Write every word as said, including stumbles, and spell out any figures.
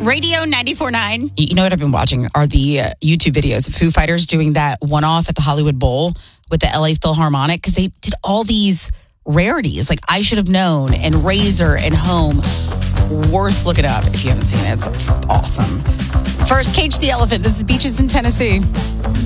Radio ninety-four point nine. You know what I've been watching are the uh, YouTube videos of Foo Fighters doing that one-off at the Hollywood Bowl with the L A Philharmonic, because they did all these rarities like I Should Have Known and Razor and Home. Worth looking up if you haven't seen it. It's awesome. First, Cage the Elephant. This is Beaches in Tennessee.